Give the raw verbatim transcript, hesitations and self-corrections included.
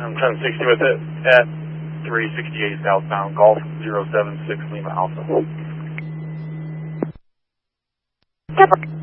I'm ten sixty with it at three sixty-eight southbound, Golf zero seven six Lima Alpha. Skipper.